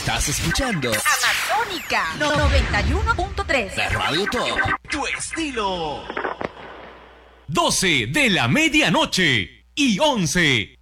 Estás escuchando Amazónica 91.3. la Radio Top. Tu estilo. 12 de la medianoche y 11.